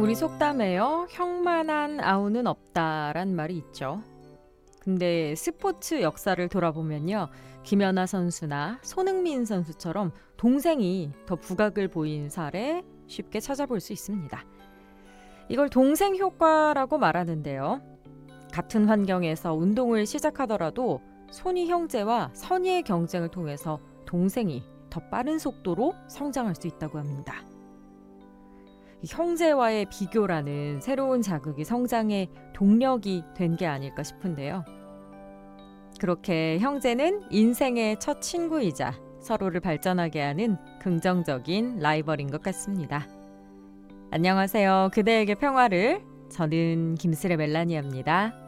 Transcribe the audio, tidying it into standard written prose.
우리 속담에요. 형만한 아우는 없다란 말이 있죠. 근데 스포츠 역사를 돌아보면요. 김연아 선수나 손흥민 선수처럼 동생이 더 부각을 보인 사례 쉽게 찾아볼 수 있습니다. 이걸 동생 효과라고 말하는데요. 같은 환경에서 운동을 시작하더라도 손위 형제와 선의의 경쟁을 통해서 동생이 더 빠른 속도로 성장할 수 있다고 합니다. 형제와의 비교라는 새로운 자극이 성장의 동력이 된 게 아닐까 싶은데요. 그렇게 형제는 인생의 첫 친구이자 서로를 발전하게 하는 긍정적인 라이벌인 것 같습니다. 안녕하세요. 그대에게 평화를. 저는 김슬의 멜라니아입니다.